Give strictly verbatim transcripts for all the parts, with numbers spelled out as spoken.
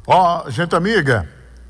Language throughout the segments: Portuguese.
Ó, oh, gente amiga,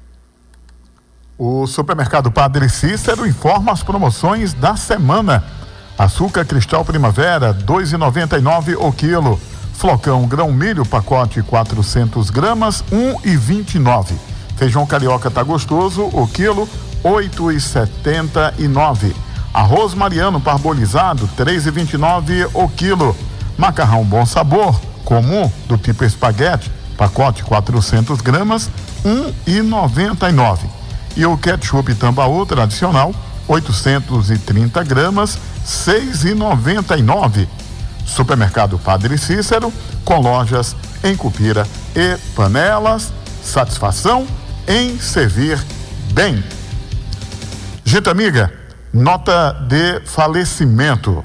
o supermercado Padre Cícero informa as promoções da semana. Açúcar cristal primavera, dois reais e noventa e nove centavos o quilo. Flocão grão milho, pacote quatrocentas gramas, um real e vinte e nove centavos. Feijão carioca tá gostoso, o quilo, oito reais e setenta e nove centavos. Arroz mariano parbolizado, três reais e vinte e nove centavos o quilo. Macarrão bom sabor, comum, do tipo espaguete, pacote quatrocentas gramas, um real e noventa e nove centavos. E o ketchup Tambaú tradicional, oitocentas e trinta gramas, seis reais e noventa e nove centavos. Supermercado Padre Cícero, com lojas em Cupira e Panelas. Satisfação em servir bem. Gente amiga, nota de falecimento.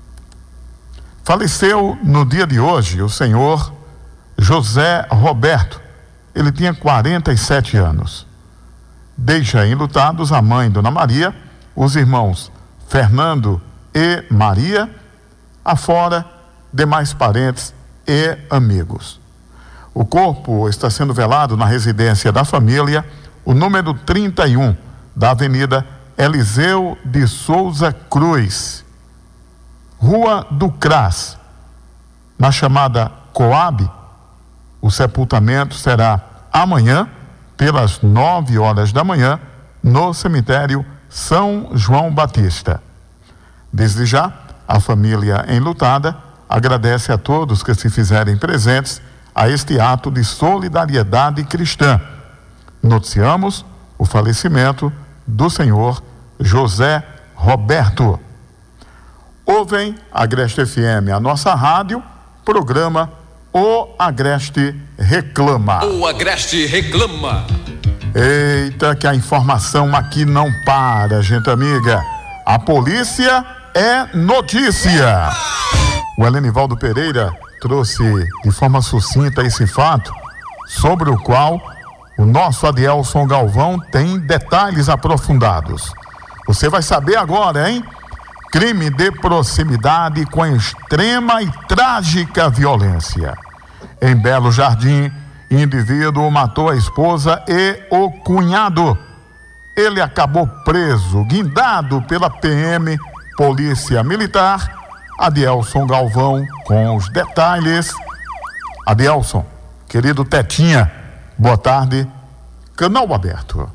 Faleceu no dia de hoje o senhor José Roberto. Ele tinha quarenta e sete anos. Deixa enlutados a mãe Dona Maria, os irmãos Fernando e Maria, afora demais parentes e amigos. O corpo está sendo velado na residência da família, o número trinta e um da Avenida Eliseu de Souza Cruz, Rua do Cras, na chamada Coab. O sepultamento será amanhã, pelas nove horas da manhã, no cemitério São João Batista. Desde já, a família enlutada agradece a todos que se fizerem presentes a este ato de solidariedade cristã. Noticiamos o falecimento do senhor José Roberto. Ouvem Agreste F M, a nossa rádio, programa O Agreste Reclama. O Agreste Reclama. Eita, que a informação aqui não para, gente amiga. A polícia é notícia. O Helenivaldo Pereira trouxe de forma sucinta esse fato, sobre o qual o nosso Adielson Galvão tem detalhes aprofundados. Você vai saber agora, hein? Crime de proximidade com extrema e trágica violência. Em Belo Jardim, indivíduo matou a esposa e o cunhado. Ele acabou preso, guindado pela P M, Polícia Militar. Adielson Galvão com os detalhes. Adielson, querido Tetinha, boa tarde. Canal aberto.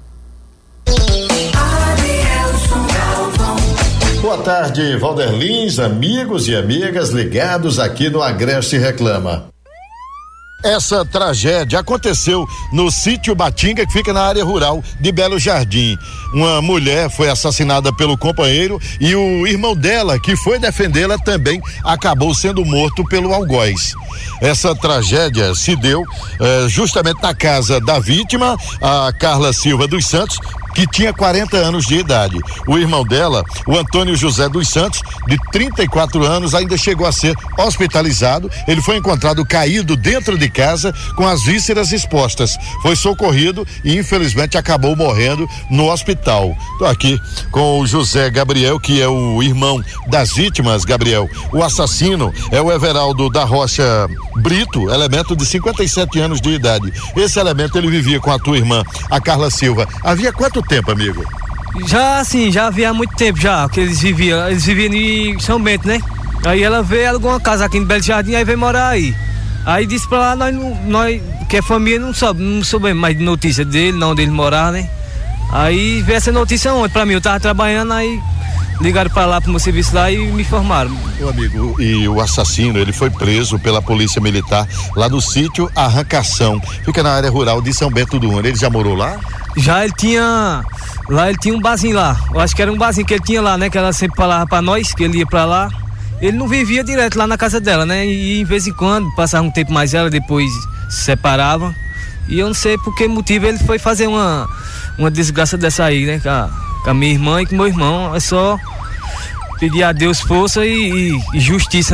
Boa tarde, Valderlins, amigos e amigas ligados aqui no Agreste Reclama. Essa tragédia aconteceu no sítio Batinga, que fica na área rural de Belo Jardim. Uma mulher foi assassinada pelo companheiro e o irmão dela, que foi defendê-la, também acabou sendo morto pelo algoz. Essa tragédia se deu eh, justamente na casa da vítima, a Carla Silva dos Santos, que tinha quarenta anos de idade. O irmão dela, o Antônio José dos Santos, de trinta e quatro anos, ainda chegou a ser hospitalizado. Ele foi encontrado caído dentro de casa com as vísceras expostas. Foi socorrido e infelizmente acabou morrendo no hospital. Estou aqui com o José Gabriel, que é o irmão das vítimas. Gabriel, o assassino é o Everaldo da Rocha Brito, elemento de cinquenta e sete anos de idade. Esse elemento, ele vivia com a tua irmã, a Carla Silva. Havia quanto tempo, amigo? Já assim, já havia muito tempo já que eles viviam, eles viviam em São Bento, né? Aí ela veio, alugou uma casa aqui em Belo Jardim, aí veio morar aí. Aí disse pra lá, nós, nós que é família, não soube, não soubemos mais de notícia dele, não dele morar, né? Aí veio essa notícia ontem pra mim, eu tava trabalhando, aí ligaram pra lá pro meu serviço lá e me informaram. Meu amigo, e o assassino, ele foi preso pela Polícia Militar lá no sítio Arrancação, fica na área rural de São Bento do Una. Ele já morou lá? Já, ele tinha, lá ele tinha um barzinho lá, eu acho que era um barzinho que ele tinha lá, né, que ela sempre falava pra nós, que ele ia pra lá. Ele não vivia direto lá na casa dela, né, e em vez em quando, passava um tempo mais ela, depois se separava, e eu não sei por que motivo ele foi fazer uma, uma desgraça dessa aí, né, com a, com a minha irmã e com meu irmão. É só pedir a Deus força e, e, e justiça, né.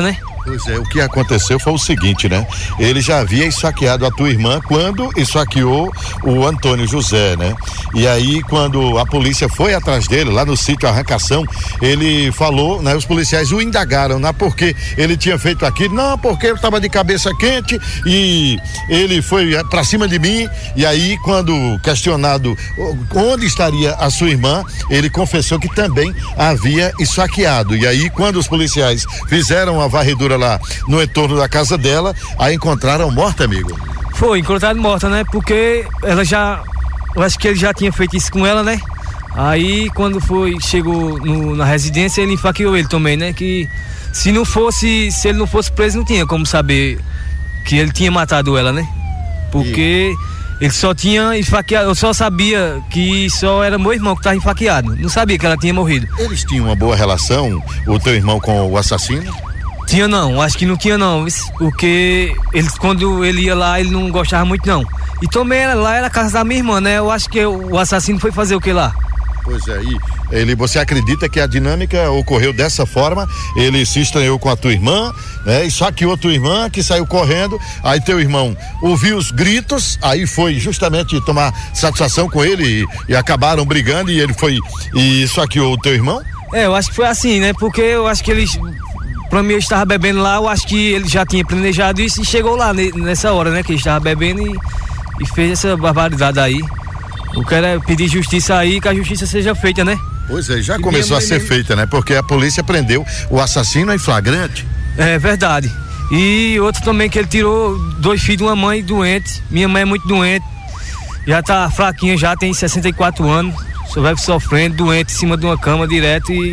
Pois é, o que aconteceu foi o seguinte, né? Ele já havia esfaqueado a tua irmã quando esfaqueou o Antônio José, né? E aí, quando a polícia foi atrás dele, lá no sítio Arrancação, ele falou, né? Os policiais o indagaram, né? Porque ele tinha feito aquilo, não, porque eu estava de cabeça quente e ele foi pra cima de mim. E aí, quando questionado onde estaria a sua irmã, ele confessou que também havia esfaqueado. E aí, quando os policiais fizeram a varredura lá no entorno da casa dela, a encontraram morta, amigo. Foi, encontraram morta, né? Porque ela já, eu acho que ele já tinha feito isso com ela, né? Aí quando foi, chegou no, na residência, ele enfaqueou ele também, né? Que se não fosse, se ele não fosse preso, não tinha como saber que ele tinha matado ela, né? Porque e... ele só tinha enfaqueado, eu só sabia que só era meu irmão que estava enfaqueado, não sabia que ela tinha morrido. Eles tinham uma boa relação, o teu irmão com o assassino? Tinha não, acho que não tinha não, porque ele, quando ele ia lá, ele não gostava muito não. E também era, lá era a casa da minha irmã, né? Eu acho que o assassino foi fazer o que lá? Pois é, e ele, você acredita que a dinâmica ocorreu dessa forma? Ele se estranhou com a tua irmã, né? E saqueou tua irmã, que saiu correndo, aí teu irmão ouviu os gritos, aí foi justamente tomar satisfação com ele e, e acabaram brigando e ele foi e saqueou o teu irmão? É, eu acho que foi assim, né? Porque eu acho que eles... Pra mim, eu estava bebendo lá, eu acho que ele já tinha planejado isso e chegou lá nessa hora, né? Que ele estava bebendo e, e fez essa barbaridade aí. Eu quero é pedir justiça aí, que a justiça seja feita, né? Pois é, já começou a ser feita, né? Porque a polícia prendeu o assassino em flagrante. É verdade. E outro também que ele tirou dois filhos de uma mãe doente. Minha mãe é muito doente. Já tá fraquinha, já tem sessenta e quatro anos. Só vai sofrendo, doente, em cima de uma cama direto e...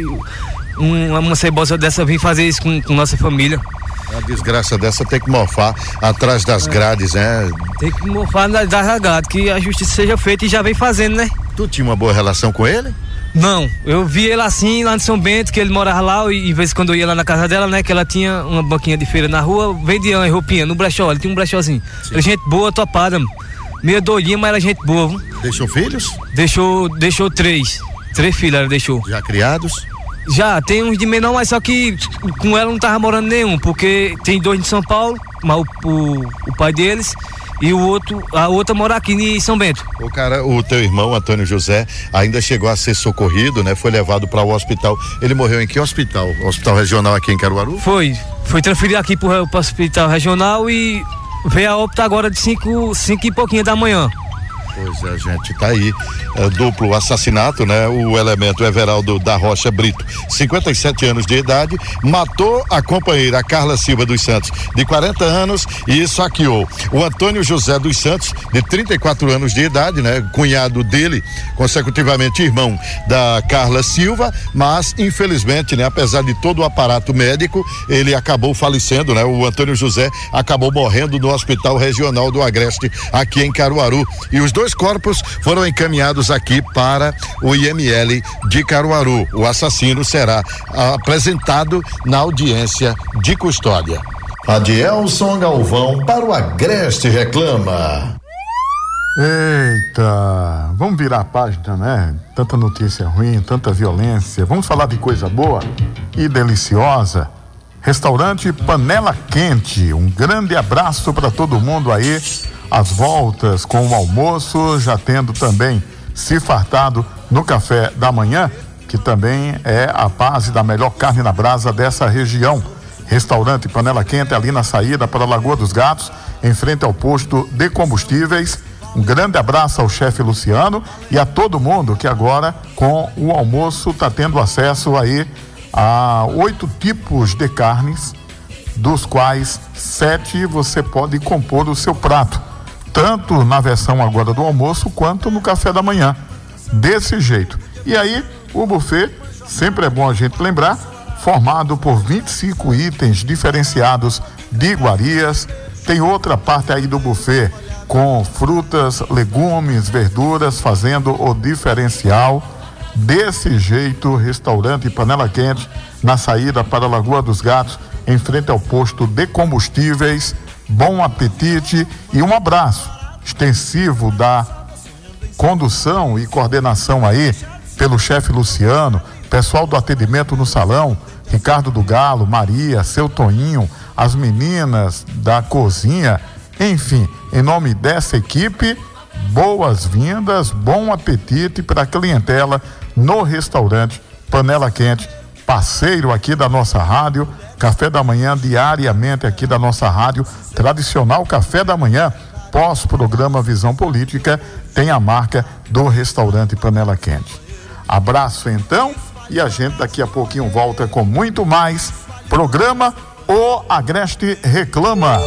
Uma, uma cebosa dessa vir fazer isso com, com nossa família. Uma desgraça dessa tem que morfar atrás das grades, né? Tem que morfar das grades, que a justiça seja feita e já vem fazendo, né? Tu tinha uma boa relação com ele? Não, eu vi ele assim lá em São Bento, que ele morava lá e, em vez de quando eu ia lá na casa dela, né? Que ela tinha uma banquinha de feira na rua, vendia uma roupinha no brechó, ele tinha um brechózinho. Era gente boa, topada, meio doidinha, mas era gente boa. Viu? Deixou filhos? Deixou, deixou três, três filhos ela deixou. Já criados? Já, tem uns de menor, mas só que com ela não tava morando nenhum, porque tem dois de São Paulo, mas o, o, o pai deles, e o outro, a outra mora aqui em São Bento. O cara, o teu irmão, Antônio José, ainda chegou a ser socorrido, né? Foi levado para o hospital. Ele morreu em que hospital? O hospital regional aqui em Caruaru? Foi, foi transferido aqui para o hospital regional e veio a óbito agora de cinco, cinco e pouquinho da manhã. Pois é, gente, tá aí, é, duplo assassinato, né? O elemento Everaldo da Rocha Brito, cinquenta e sete anos de idade, matou a companheira Carla Silva dos Santos, de quarenta anos, e saqueou o Antônio José dos Santos, de trinta e quatro anos de idade, né? Cunhado dele, consecutivamente irmão da Carla Silva, mas infelizmente, né? Apesar de todo o aparato médico, ele acabou falecendo, né? O Antônio José acabou morrendo no Hospital Regional do Agreste, aqui em Caruaru, e os dois Dois corpos foram encaminhados aqui para o I M L de Caruaru. O assassino será apresentado na audiência de custódia. Adielson Galvão para o Agreste Reclama. Eita, vamos virar a página, né? Tanta notícia ruim, tanta violência. Vamos falar de coisa boa e deliciosa. Restaurante Panela Quente. Um grande abraço para todo mundo aí. As voltas com o almoço, já tendo também se fartado no café da manhã, que também é a base da melhor carne na brasa dessa região. Restaurante Panela Quente, ali na saída para a Lagoa dos Gatos, em frente ao posto de combustíveis. Um grande abraço ao chefe Luciano e a todo mundo que agora, com o almoço, está tendo acesso aí a oito tipos de carnes, dos quais sete você pode compor o seu prato, tanto na versão agora do almoço quanto no café da manhã, desse jeito. E aí o buffet, sempre é bom a gente lembrar, formado por vinte e cinco itens diferenciados de iguarias. Tem outra parte aí do buffet com frutas, legumes, verduras, fazendo o diferencial. Desse jeito, restaurante Panela Quente, na saída para a Lagoa dos Gatos, em frente ao posto de combustíveis. Bom apetite e um abraço extensivo da condução e coordenação aí pelo chefe Luciano, pessoal do atendimento no salão, Ricardo do Galo, Maria, seu Toninho, as meninas da cozinha, enfim, em nome dessa equipe, boas-vindas, bom apetite para a clientela no restaurante Panela Quente, parceiro aqui da nossa rádio, café da manhã diariamente aqui da nossa rádio, tradicional café da manhã, pós-programa Visão Política, tem a marca do restaurante Panela Quente. Abraço então, e a gente daqui a pouquinho volta com muito mais programa O Agreste Reclama.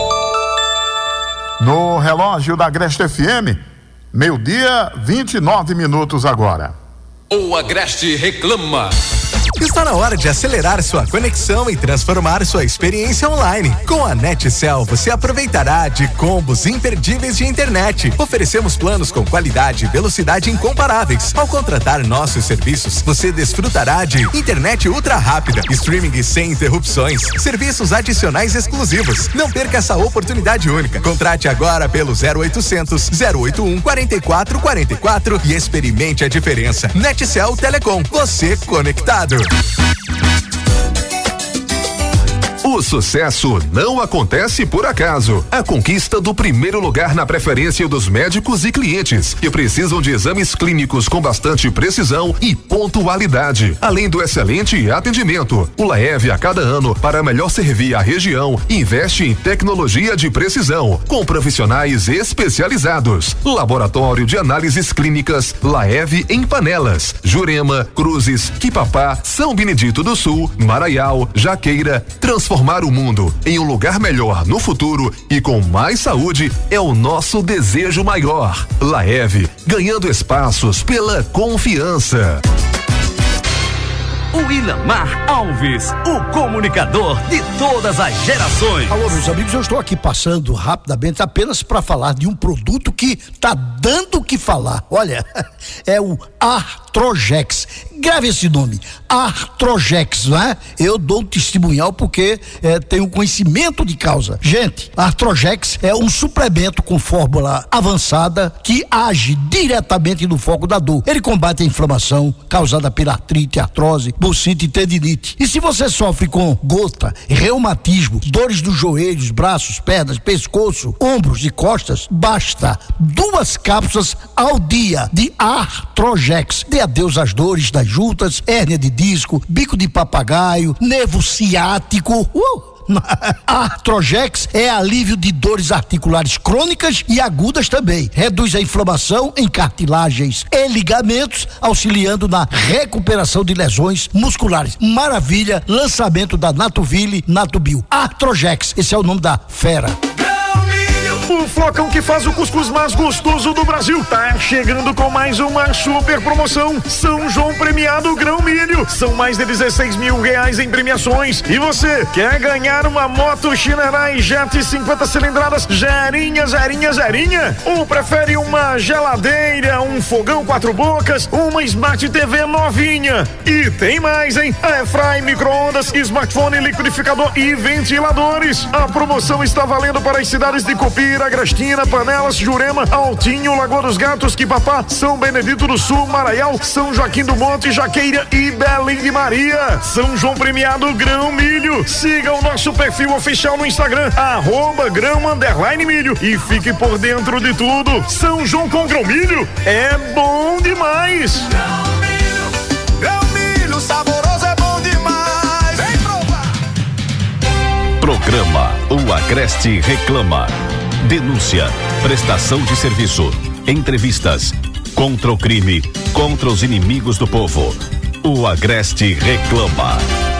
No relógio da Agreste F M, meio-dia, vinte e nove minutos agora. O Agreste Reclama. Está na hora de acelerar sua conexão e transformar sua experiência online. Com a NetCell, você aproveitará de combos imperdíveis de internet. Oferecemos planos com qualidade e velocidade incomparáveis. Ao contratar nossos serviços, você desfrutará de internet ultra rápida, streaming sem interrupções, serviços adicionais exclusivos. Não perca essa oportunidade única. Contrate agora pelo zero oitocentos, zero oito um, quatro quatro quatro quatro e experimente a diferença. NetCell Telecom, você conectado. O sucesso não acontece por acaso. A conquista do primeiro lugar na preferência dos médicos e clientes que precisam de exames clínicos com bastante precisão e pontualidade. Além do excelente atendimento, o Laev a cada ano, para melhor servir a região, investe em tecnologia de precisão, com profissionais especializados. Laboratório de análises clínicas Laev em Panelas, Jurema, Cruzes, Quipapá, São Benedito do Sul, Maraial, Jaqueira. Transformar o mundo em um lugar melhor no futuro e com mais saúde é o nosso desejo maior. Laev, ganhando espaços pela confiança. O Ilamar Alves, o comunicador de todas as gerações. Alô, meus amigos, eu estou aqui passando rapidamente apenas para falar de um produto que tá dando o que falar. Olha, é o Artrojex. Grave esse nome, Artrojex, não é? Eu dou um testemunhal porque é, tenho conhecimento de causa. Gente, Artrojex é um suplemento com fórmula avançada que age diretamente no foco da dor. Ele combate a inflamação causada pela artrite, artrose, bursite e tendinite. E se você sofre com gota, reumatismo, dores dos joelhos, braços, pernas, pescoço, ombros e costas, basta duas cápsulas ao dia de Artrojex. Dê adeus às dores das juntas, hérnia de disco, bico de papagaio, nervo ciático. Uh! Artrojex é alívio de dores articulares crônicas e agudas também. Reduz a inflamação em cartilagens e ligamentos, auxiliando na recuperação de lesões musculares. Maravilha, lançamento da Natuville Natubio. Artrojex, esse é o nome da fera. O flocão que faz o cuscuz mais gostoso do Brasil tá chegando com mais uma super promoção. São João Premiado Grão Milho. São mais de dezesseis mil reais em premiações. E você quer ganhar uma moto Shinerai Jet cinquenta cilindradas zerinha, zerinha, zerinha? Ou prefere uma geladeira, um fogão quatro bocas, uma Smart T V novinha? E tem mais, hein? Airfry, micro-ondas, smartphone, liquidificador e ventiladores. A promoção está valendo para as cidades de Copira, Agrestina, Panelas, Jurema, Altinho, Lagoa dos Gatos, Quipapá, São Benedito do Sul, Maraial, São Joaquim do Monte, Jaqueira e Belém de Maria. São João Premiado Grão Milho. Siga o nosso perfil oficial no Instagram, arroba grão underline milho, e fique por dentro de tudo. São João com Grão Milho é bom demais. Grão Milho, Grão Milho, saboroso é bom demais. Vem provar. Programa O Agreste Reclama. Denúncia, prestação de serviço, entrevistas, contra o crime, contra os inimigos do povo. O Agreste Reclama.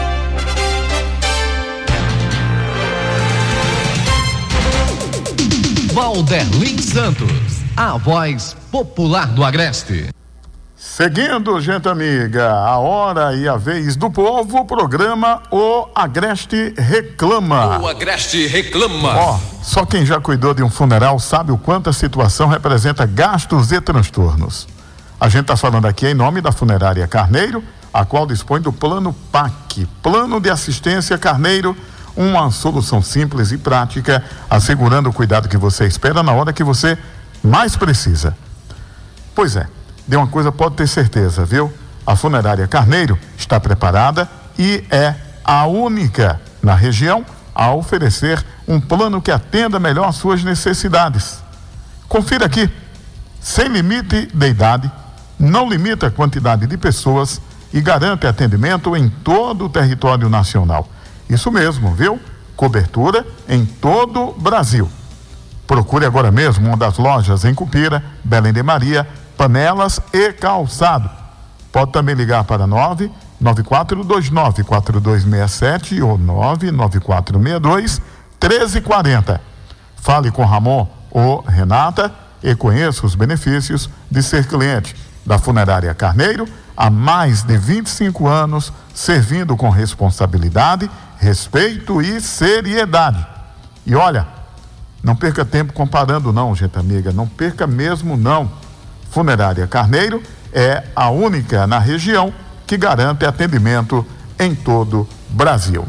Valderlin Santos, a voz popular do Agreste. Seguindo, gente amiga, a hora e a vez do povo, o programa O Agreste Reclama. O Agreste Reclama. Ó, só quem já cuidou de um funeral sabe o quanto a situação representa gastos e transtornos. A gente está falando aqui em nome da Funerária Carneiro, a qual dispõe do Plano P A C, Plano de Assistência Carneiro, uma solução simples e prática, assegurando o cuidado que você espera na hora que você mais precisa. Pois é. De uma coisa pode ter certeza, viu? A Funerária Carneiro está preparada e é a única na região a oferecer um plano que atenda melhor às suas necessidades. Confira aqui, sem limite de idade, não limita a quantidade de pessoas e garante atendimento em todo o território nacional. Isso mesmo, viu? Cobertura em todo o Brasil. Procure agora mesmo uma das lojas em Cupira, Belém de Maria, Panelas e Calçado. Pode também ligar para nove nove quatro dois nove quatro dois seis sete ou nove nove quatro seis dois um três quatro zero. Fale com Ramon ou Renata e conheça os benefícios de ser cliente da Funerária Carneiro há mais de vinte e cinco anos, servindo com responsabilidade, respeito e seriedade. E olha, não perca tempo comparando não, gente amiga, não perca mesmo não. Funerária Carneiro é a única na região que garante atendimento em todo o Brasil.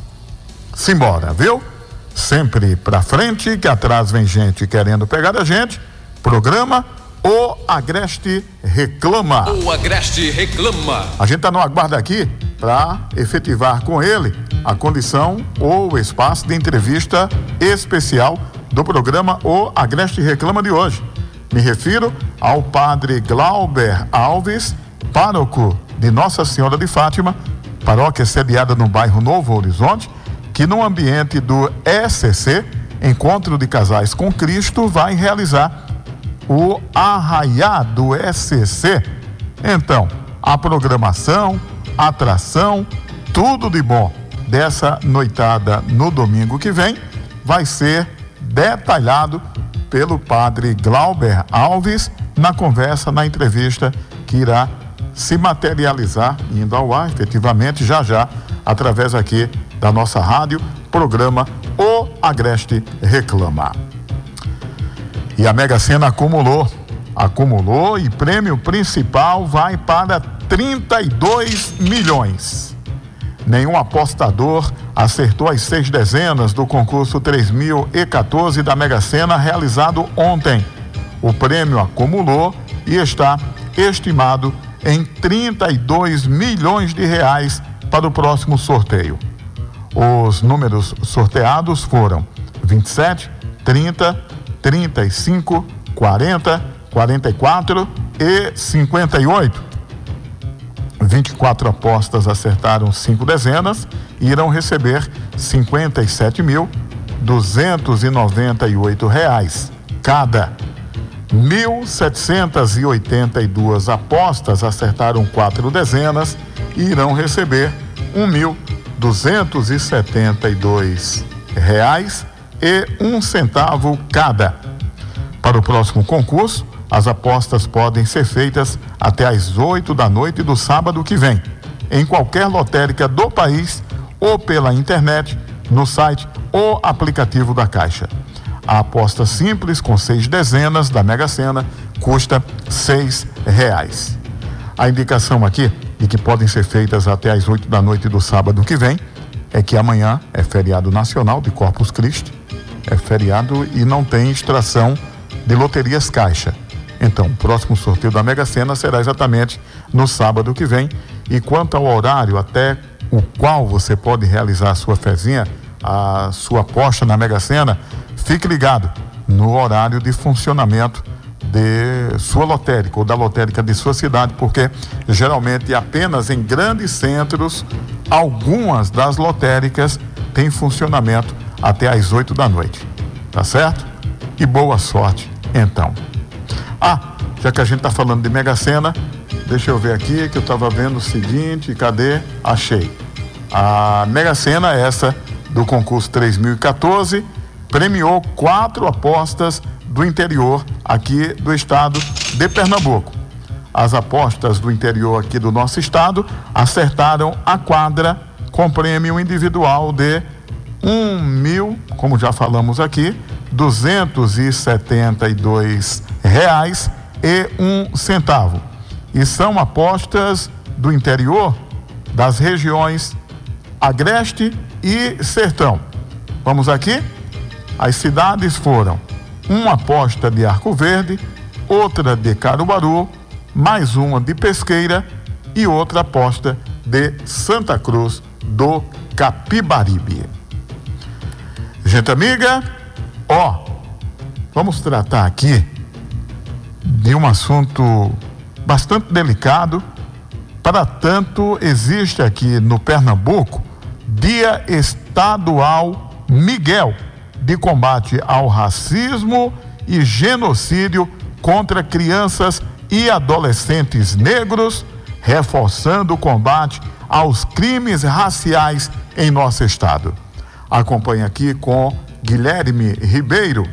Simbora, viu? Sempre pra frente, que atrás vem gente querendo pegar a gente. Programa O Agreste Reclama. O Agreste Reclama. A gente tá no aguardo aqui para efetivar com ele a condição ou o espaço de entrevista especial do programa O Agreste Reclama de hoje. Me refiro ao padre Glauber Alves, pároco de Nossa Senhora de Fátima, paróquia sediada no bairro Novo Horizonte, que no ambiente do E C C, Encontro de Casais com Cristo, vai realizar o Arraiá do E C C. Então, a programação, a atração, tudo de bom dessa noitada no domingo que vem vai ser detalhado pelo padre Glauber Alves na conversa, na entrevista que irá se materializar, indo ao ar efetivamente já já, através aqui da nossa rádio, programa O Agreste Reclama. E a Mega Sena acumulou, acumulou e prêmio principal vai para trinta e dois milhões. Nenhum apostador acertou as seis dezenas do concurso três mil e quatorze da Mega Sena realizado ontem. O prêmio acumulou e está estimado em trinta e dois milhões de reais para o próximo sorteio. Os números sorteados foram vinte e sete, trinta, trinta e cinco, quarenta, quarenta e quatro e cinquenta e oito. vinte e quatro apostas acertaram cinco dezenas e irão receber cinquenta e sete mil duzentos e noventa e oito reais cada. mil setecentas e oitenta e duas apostas acertaram quatro dezenas e irão receber um mil duzentos e setenta e dois reais e um centavo cada. Para o próximo concurso, as apostas podem ser feitas até às oito da noite do sábado que vem, em qualquer lotérica do país ou pela internet, no site ou aplicativo da Caixa. A aposta simples com seis dezenas da Mega Sena custa seis reais. A indicação aqui de que podem ser feitas até às oito da noite do sábado que vem é que amanhã é feriado nacional de Corpus Christi, é feriado e não tem extração de loterias Caixa. Então, o próximo sorteio da Mega Sena será exatamente no sábado que vem. E quanto ao horário até o qual você pode realizar a sua fezinha, a sua aposta na Mega Sena, fique ligado no horário de funcionamento de sua lotérica ou da lotérica de sua cidade, porque geralmente apenas em grandes centros algumas das lotéricas têm funcionamento até às oito da noite, tá certo? E boa sorte então. Ah, já que a gente tá falando de Mega Sena, deixa eu ver aqui que eu tava vendo o seguinte, cadê? Achei. A Mega Sena, essa do concurso três mil e quatorze, premiou quatro apostas do interior aqui do estado de Pernambuco. As apostas do interior aqui do nosso estado acertaram a quadra com prêmio individual de um mil, como já falamos aqui, duzentos e setenta e dois reais e um centavo. E são apostas do interior das regiões Agreste e Sertão. Vamos aqui? As cidades foram uma aposta de Arco Verde, outra de Caruaru, mais uma de Pesqueira e outra aposta de Santa Cruz do Capibaribe. Gente amiga, ó, vamos tratar aqui de um assunto bastante delicado. Para tanto, existe aqui no Pernambuco Dia Estadual Miguel de combate ao racismo e genocídio contra crianças e adolescentes negros, reforçando o combate aos crimes raciais em nosso estado. Acompanhe aqui com Guilherme Ribeiro,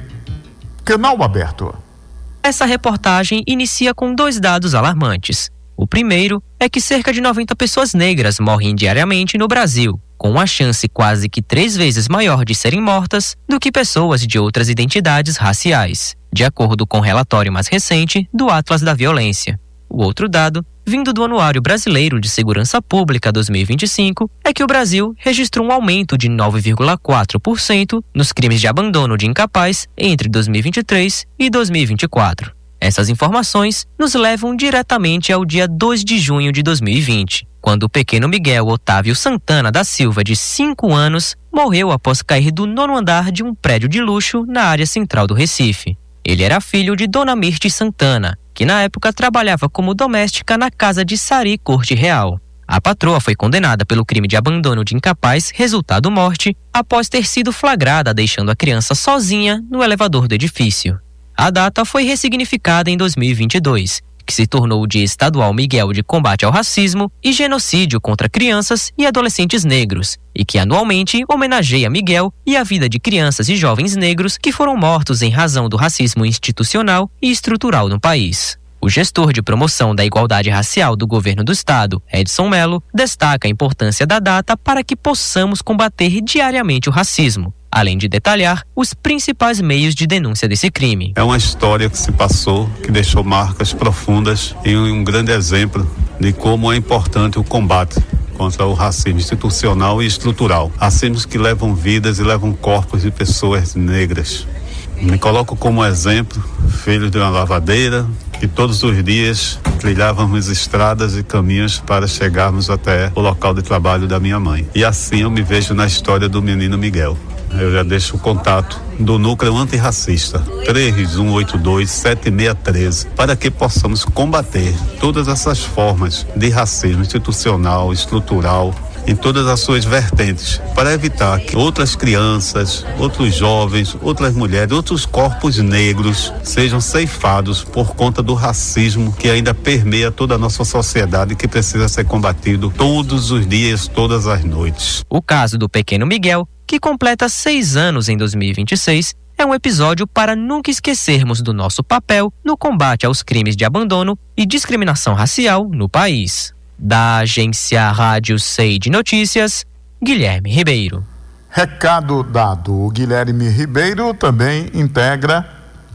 canal aberto. Essa reportagem inicia com dois dados alarmantes. O primeiro é que cerca de noventa pessoas negras morrem diariamente no Brasil, com uma chance quase que três vezes maior de serem mortas do que pessoas de outras identidades raciais, de acordo com o relatório mais recente do Atlas da Violência. O outro dado, vindo do Anuário Brasileiro de Segurança Pública dois mil e vinte e cinco, é que o Brasil registrou um aumento de nove vírgula quatro por cento nos crimes de abandono de incapaz entre dois mil e vinte e três e dois mil e vinte e quatro. Essas informações nos levam diretamente ao dia dois de junho de dois mil e vinte, quando o pequeno Miguel Otávio Santana da Silva, de cinco anos, morreu após cair do nono andar de um prédio de luxo na área central do Recife. Ele era filho de Dona Mirte Santana, que na época trabalhava como doméstica na casa de Sari Corte Real. A patroa foi condenada pelo crime de abandono de incapaz, resultado morte, após ter sido flagrada deixando a criança sozinha no elevador do edifício. A data foi ressignificada em dois mil e vinte e dois, que se tornou o Dia Estadual Miguel de combate ao racismo e genocídio contra crianças e adolescentes negros, e que anualmente homenageia Miguel e a vida de crianças e jovens negros que foram mortos em razão do racismo institucional e estrutural no país. O gestor de promoção da igualdade racial do governo do estado, Edson Mello, destaca a importância da data para que possamos combater diariamente o racismo, além de detalhar os principais meios de denúncia desse crime. É uma história que se passou, que deixou marcas profundas e um grande exemplo de como é importante o combate contra o racismo institucional e estrutural. Racismos que levam vidas e levam corpos de pessoas negras. Me coloco como exemplo, filho de uma lavadeira, que todos os dias trilhávamos estradas e caminhos para chegarmos até o local de trabalho da minha mãe. E assim eu me vejo na história do menino Miguel. Eu já deixo o contato do Núcleo Antirracista três um oito dois, sete seis um três para que possamos combater todas essas formas de racismo institucional, estrutural, em todas as suas vertentes, para evitar que outras crianças, outros jovens, outras mulheres, outros corpos negros sejam ceifados por conta do racismo que ainda permeia toda a nossa sociedade e que precisa ser combatido todos os dias, todas as noites. O caso do pequeno Miguel, que completa seis anos em dois mil e vinte e seis, é um episódio para nunca esquecermos do nosso papel no combate aos crimes de abandono e discriminação racial no país. Da agência Rádio Sei de Notícias, Guilherme Ribeiro. Recado dado. O Guilherme Ribeiro também integra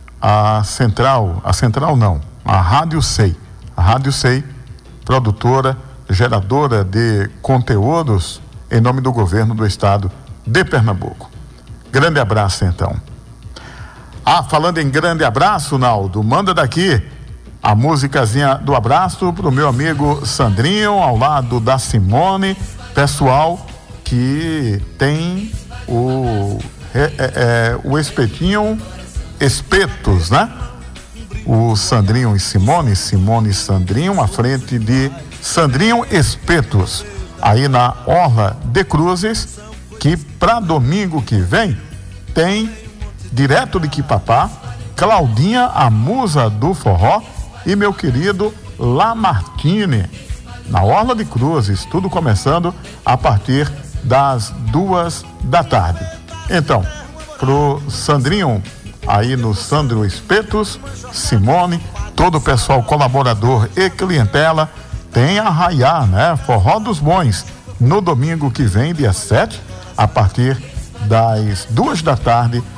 a Central, a Central não, a Rádio Sei. A Rádio Sei, produtora, geradora de conteúdos em nome do governo do estado de Pernambuco. Grande abraço, então. Ah, falando em grande abraço, Naldo, manda daqui a musicazinha do abraço pro meu amigo Sandrinho, ao lado da Simone, pessoal que tem o é, é, é, o espetinho Espetos, né? O Sandrinho e Simone, Simone e Sandrinho, à frente de Sandrinho Espetos, aí na Orla de Cruzes, que para domingo que vem tem, direto de Quipapá, Claudinha, a musa do forró, e meu querido Lamartine, na Orla de Cruzes, tudo começando a partir das duas da tarde. Então, pro Sandrinho, aí no Sandro Espetos, Simone, todo o pessoal colaborador e clientela, tem Arraiá, né? Forró dos Bons, no domingo que vem, dia sete, a partir das duas da tarde,